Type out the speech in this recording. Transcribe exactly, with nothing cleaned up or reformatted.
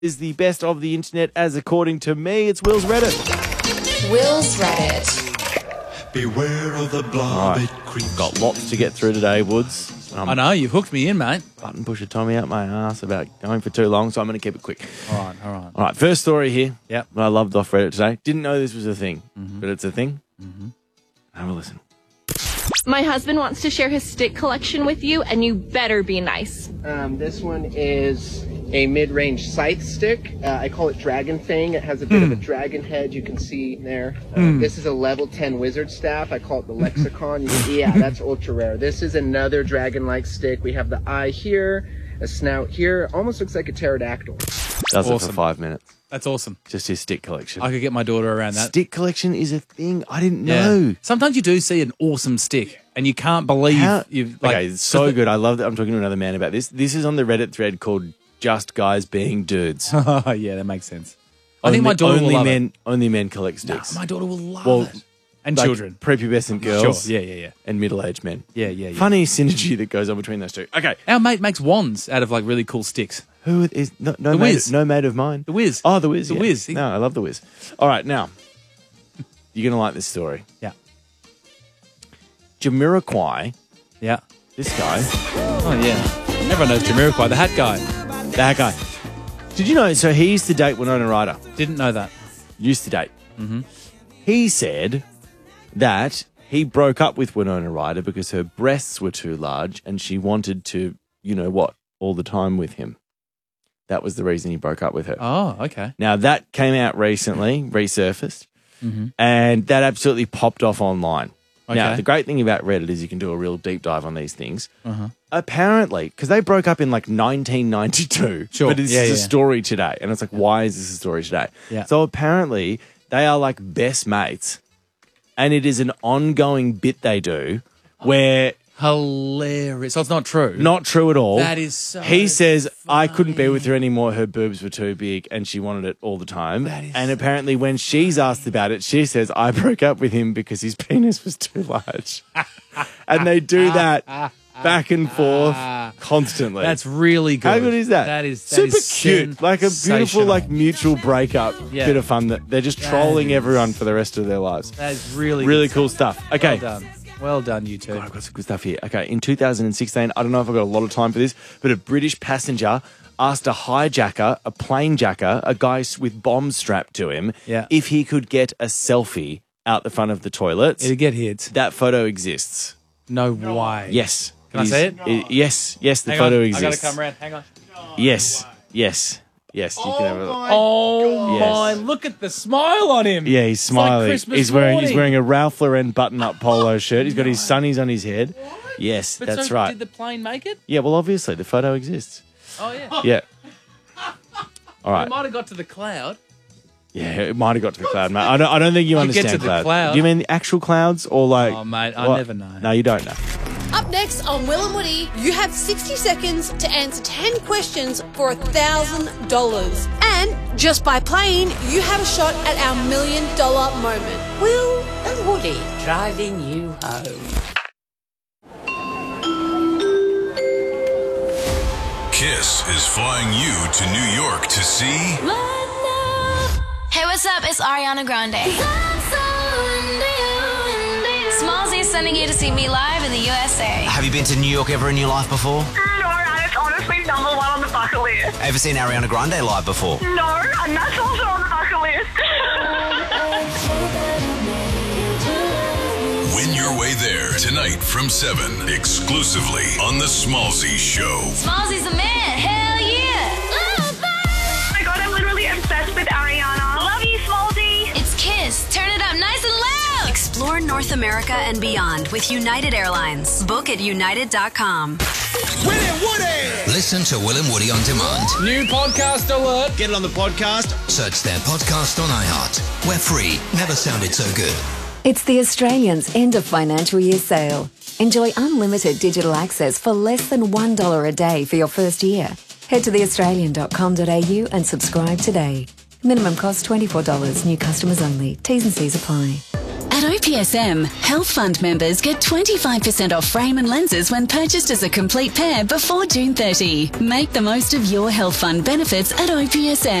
is the best of the internet as according to me. It's Will's Reddit. Will's Reddit. Beware of the blob, Right. it creeps. Got lots to get through today, Woods. Um, I know, you've hooked me in, mate. Button pusher Tommy out my ass about going for too long, so I'm going to keep it quick. All right, all right. All right, first story here. Yep. That I loved off Reddit today. Didn't know this was a thing, but it's a thing. Mm-hmm. Have a listen. My husband wants to share his stick collection with you, and you better be nice. Um, this one is a mid-range scythe stick. Uh, I call it Dragon Fang. It has a bit Mm. of a dragon head you can see there. Uh, This is a level ten wizard staff. I call it the Lexicon. You can, yeah, that's ultra rare. This is another dragon-like stick. We have the eye here, a snout here. Almost looks like a pterodactyl. Does it for Awesome. five minutes. That's awesome. Just his stick collection. I could get my daughter around that. Stick collection is a thing. I didn't Yeah. know. Sometimes you do see an awesome stick and you can't believe How- you've like okay, it's so just good. I love that. I'm talking to another man about this. This is on the Reddit thread called "Just Guys Being Dudes." the- Oh, yeah, that makes sense. I think my daughter only will love men, Only men collect it. No, sticks. my daughter will love Well, it. And Like children. prepubescent girls, Sure. Yeah, yeah, yeah. and middle-aged men. Yeah, yeah, yeah. Funny synergy that goes on between those two. Okay, Our mate makes wands out of like really cool sticks. who is no, no The mate? Wiz. No mate of mine. The Wiz. Oh, the Wiz. The yeah. Wiz. He- No, I love the Wiz. All right, now you're gonna like this story. Yeah. Jamiroquai, Yeah. this guy, Oh, yeah. Everyone knows Jamiroquai, the hat guy. that guy. Did you know? So he used to date Winona Ryder. Didn't know that. Used to date. Mm-hmm. He said that he broke up with Winona Ryder because her breasts were too large and she wanted to, you know what, all the time with him. That was the reason he broke up with her. Oh, okay. Now, that came out recently, resurfaced, and that absolutely popped off online. Now, Okay. the great thing about Reddit is you can do a real deep dive on these things. Apparently, because they broke up in like nineteen ninety-two, Sure. but this Yeah, is a yeah. story today. And it's like, why is this a story today? Yeah. So apparently, they are like best mates, and it is an ongoing bit they do where Hilarious. So it's not true. not true at all. That is so He says, I couldn't be with her anymore. Her boobs were too big and she wanted it all the time. That is And apparently when she's asked about it, she says, I broke up with him because his penis was too large. And they do that back and forth constantly. That's really good. How good is that? That is that super is cute. Like a beautiful, sensational. like mutual breakup. Yeah. Bit of fun that they're just That trolling is- everyone for the rest of their lives. That is really Really good cool stuff. Okay. Well done. Well done, you two. God, I've got some good stuff here. Okay, in two thousand sixteen, I don't know if I've got a lot of time for this, but a British passenger asked a hijacker, a plane jacker, a guy with bombs strapped to him, Yeah. if he could get a selfie out the front of the toilets. It'll get hits. That photo exists. No way. Yes. Can I is- see it? i- yes, yes, the Hang photo on. exists. I got to come around. Hang on. Yes, yes, yes. You can have a look. Oh, Yes. my. Look at the smile on him. Yeah, he's It's like smiling. Christmas he's wearing he's morning. wearing a Ralph Lauren button-up polo shirt. He's got his sunnies on his head. Yes, But that's so right. Did the plane make it? Yeah, well, obviously the photo exists. Oh, yeah. Yeah. All It right. might have got to the cloud. Yeah, it might have got to the cloud, mate. I don't. I don't think you, You understand get to the cloud. cloud. Do you mean the actual clouds or like? Oh, mate, I what? never know. No, you don't know. Up next on Will and Woody, you have sixty seconds to answer ten questions for one thousand dollars. And just by playing, you have a shot at our million dollar moment. Will and Woody driving you home. Kiss is flying you to New York to see Hey, what's up? It's Ariana Grande. Smallzy is sending you to see me live in the U S A. Have you been to New York ever in your life before? No, and it's honestly number one on the bucket list. Ever seen Ariana Grande live before? No, and that's also on the bucket list. Win your way there tonight from seven, exclusively on The Smallzy Show. Smallzy's the man. Hell yeah. Oh my god, I'm literally obsessed with Ariana. Love you, Smallzy. It's Kiss. Turn it up nice and loud. Explore North America and beyond with United Airlines. Book at united dot com. Will and Woody! Listen to Will and Woody on demand. New podcast alert. Get it on the podcast. Search their podcast on iHeart. We're free. Never sounded so good. It's the Australians' end of financial year sale. Enjoy unlimited digital access for less than one dollar a day for your first year. Head to the australian dot com dot a u and subscribe today. Minimum cost twenty-four dollars. New customers only. T's and C's apply. At O P S M, Health Fund members get twenty-five percent off frame and lenses when purchased as a complete pair before June thirtieth. Make the most of your Health Fund benefits at O P S M.